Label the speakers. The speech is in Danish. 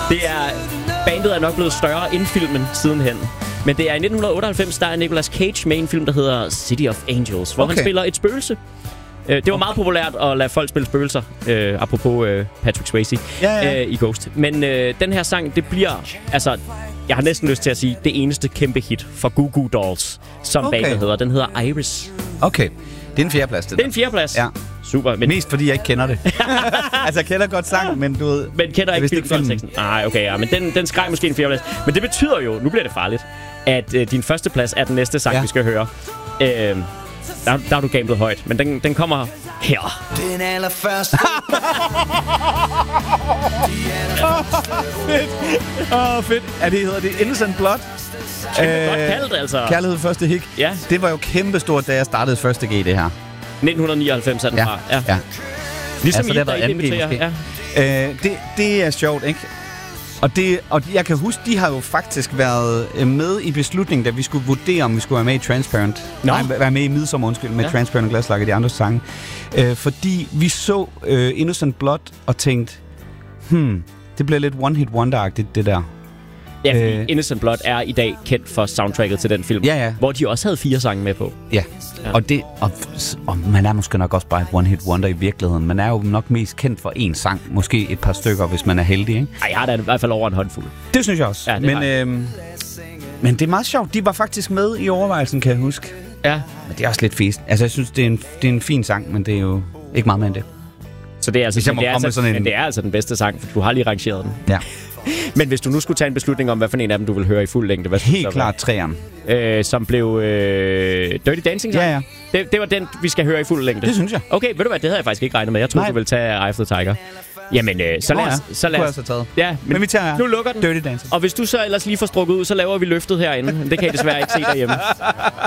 Speaker 1: Bandet er nok blevet større end filmen sidenhen. Men det er i 1998, der er Nicolas Cage med en film, der hedder City of Angels, hvor han spiller et spøgelse. Det var meget populært at lade folk spille spøgelser, apropos Patrick Swayze i Ghost. Men den her sang, det bliver, altså, jeg har næsten lyst til at sige, det eneste kæmpe hit for Goo Goo Dolls, som bandet hedder. Den hedder Iris.
Speaker 2: Okay, det er en fjerdeplads.
Speaker 1: Det er en fjerdeplads.
Speaker 2: Ja.
Speaker 1: Super. Men
Speaker 2: mest fordi jeg ikke kender det. Altså, jeg kender godt sang, men du ved...
Speaker 1: Men kender ikke filmkonteksten. Nej, okay, ja. Men den skreg måske en fjerdeplads. Men det betyder jo, nu bliver det farligt, at din første plads er den næste sang, vi skal høre. Der er du gamblet højt, men den kommer her. Den allerførste.
Speaker 2: Fedt. Hedder det Innocent Blood?
Speaker 1: Godt kaldt, altså.
Speaker 2: Kærlighed første hik.
Speaker 1: Ja.
Speaker 2: Det var jo kæmpestort, da jeg startede første G, det her.
Speaker 1: 1999 er den fra. Ja. Ligesom
Speaker 2: altså,
Speaker 1: der inviterer.
Speaker 2: Ja. Det er sjovt, ikke? Og jeg kan huske, de har jo faktisk været med i beslutningen, da vi skulle vurdere, om vi skulle være med i Transparent. Nej, være med i Midsommar, med Transparent og Glaslag og de andre sange. Fordi vi så Innocent Blood og tænkte, det bliver lidt one-hit wonder-agtigt, det der.
Speaker 1: Ja, fordi Innocent Blood er i dag kendt for soundtracket til den film, hvor de også havde 4 sange med på.
Speaker 2: Ja. Og man er måske nok også bare et one-hit wonder i virkeligheden. Man er jo nok mest kendt for én sang, måske et par stykker, hvis man er heldig, ikke?
Speaker 1: Ej, jeg har da i hvert fald over en håndfuld.
Speaker 2: Det synes jeg også. Ja, men det er meget sjovt. De var faktisk med i overvejelsen, kan jeg huske.
Speaker 1: Ja.
Speaker 2: Men det er også lidt fest. Altså, jeg synes, det er en fin sang, men det er jo ikke meget mere end det.
Speaker 1: Så det er altså, men det er altså den bedste sang, for du har lige rangeret den.
Speaker 2: Ja.
Speaker 1: Men hvis du nu skulle tage en beslutning om, hvad for en af dem, du vil høre i fuld længde, hvad
Speaker 2: helt klart 3'eren.
Speaker 1: Som blev Dirty Dancing?
Speaker 2: Ja.
Speaker 1: Det var den, vi skal høre i fuld længde?
Speaker 2: Det synes jeg.
Speaker 1: Okay, ved du hvad, det havde jeg faktisk ikke regnet med. Jeg troede, du ville tage Eye of the Tiger. Jamen, så lad os...
Speaker 2: Ja, men vi tager
Speaker 1: nu lukker den.
Speaker 2: Dirty Dancing.
Speaker 1: Og hvis du så ellers lige får strukket ud, så laver vi løftet herinde. Det kan I desværre ikke se derhjemme.